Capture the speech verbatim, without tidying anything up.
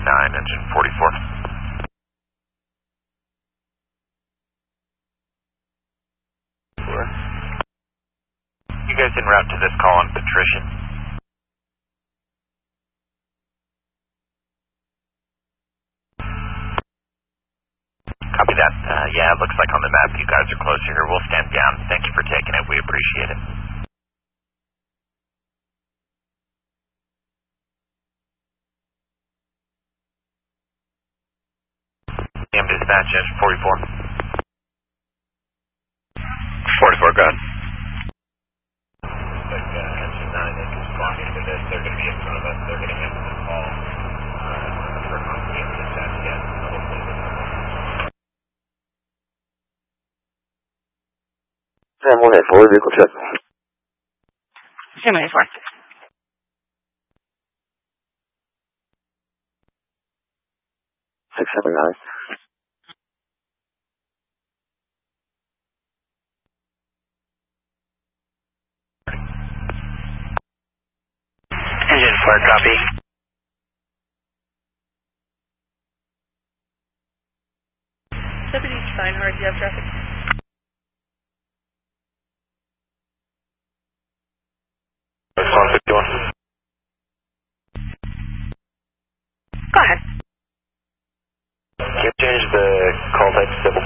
nine, engine forty-four. You guys en route to this call on Patrician? Copy that. Uh, yeah, it looks like on the map you guys are closer here. We'll stand down. Thank you for taking it. We appreciate it. A M dispatch, engine forty-four. forty-four, go ahead. Like, uh, engine nine is responding to this. They're going to be in front of us. They're going to answer the call. Uh, for confidence dispatch, yes. Hopefully this is Sam one eight four, vehicle check. Sam one eight four. six seven nine. Engine four, copy. Deputy Steinhardt, do you have traffic? one fifty-one. Go ahead. Can you change the call type to civil?